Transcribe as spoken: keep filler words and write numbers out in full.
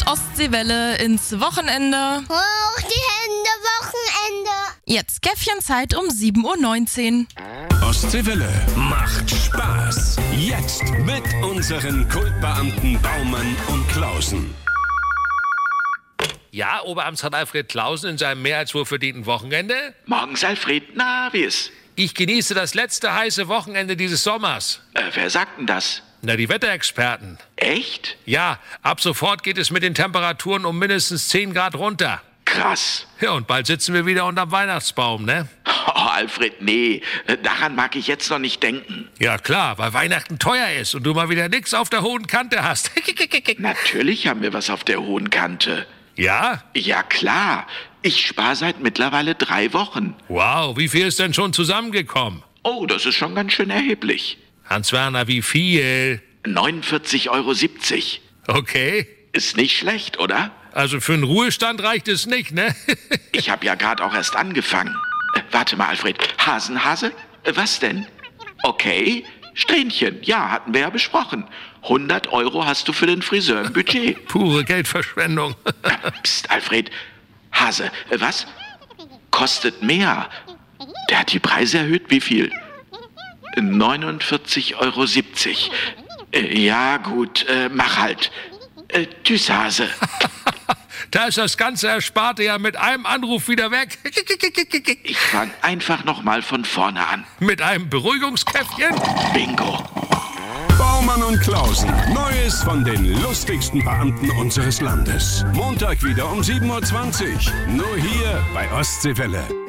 hört Ostseewelle ins Wochenende. Hoch die Hände, Wochenende. Jetzt Käffchenzeit um sieben Uhr neunzehn. Ostseewelle macht Spaß. Jetzt mit unseren Kultbeamten Baumann und Klausen. Ja, Oberamtsrat Alfred Klausen in seinem mehr als wohlverdienten Wochenende. Morgens, Alfred. Na, wie ist? Ich genieße das letzte heiße Wochenende dieses Sommers. Äh, wer sagt denn das? Na, die Wetterexperten. Echt? Ja, ab sofort geht es mit den Temperaturen um mindestens zehn Grad runter. Krass. Ja, und bald sitzen wir wieder unterm Weihnachtsbaum, ne? Oh, Alfred, nee. Daran mag ich jetzt noch nicht denken. Ja, klar, weil Weihnachten teuer ist und du mal wieder nix auf der hohen Kante hast. Natürlich haben wir was auf der hohen Kante. Ja? Ja, klar. Ich spare seit mittlerweile drei Wochen. Wow, wie viel ist denn schon zusammengekommen? Oh, das ist schon ganz schön erheblich. Hans-Werner, wie viel? neunundvierzig Euro siebzig. Okay. Ist nicht schlecht, oder? Also für einen Ruhestand reicht es nicht, ne? Ich habe ja gerade auch erst angefangen. Äh, warte mal, Alfred. Hasenhase? Äh, was denn? Okay. Strähnchen. Ja, hatten wir ja besprochen. hundert Euro hast du für den Friseur im Budget. Pure Geldverschwendung. äh, Psst, Alfred. Hase, äh, was? Kostet mehr. Der hat die Preise erhöht. Wie viel? neunundvierzig Euro siebzig. Äh, ja, gut. Äh, mach halt. Äh, tschüss, Hase. Da ist das ganze Ersparte ja mit einem Anruf wieder weg. Ich fang einfach noch mal von vorne an. Mit einem Beruhigungskäffchen? Bingo. Baumann und Klausen. Neues von den lustigsten Beamten unseres Landes. Montag wieder um sieben Uhr zwanzig. Nur hier bei Ostseewelle.